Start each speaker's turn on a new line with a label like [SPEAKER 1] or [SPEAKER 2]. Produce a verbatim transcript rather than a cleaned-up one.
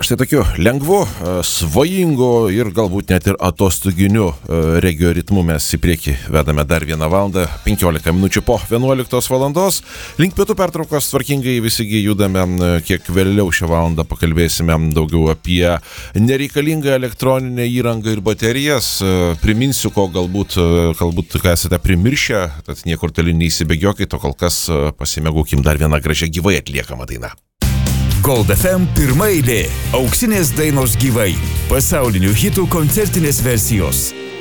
[SPEAKER 1] štai tokiu lengvu, svajingu ir galbūt net ir atostoginiu regio ritmu mes į priekį vedame dar vieną valandą, penkiolika minučių po vienuoliktos valandos. Link pietų pertraukos tvarkingai visigi judame, kiek vėliau šią valandą pakalbėsime daugiau apie nereikalingą elektroninę įrangą ir baterijas. Priminsiu, ko galbūt, galbūt ką esate primiršę, tad niekur toli neįsibėgiokit, o kol kas pasimėgaukim dar vieną gražią gyvai atliekamą dainą.
[SPEAKER 2] Gold F M pirma eilė. Auksinės dainos gyvai. Pasaulinių hitų koncertinės versijos.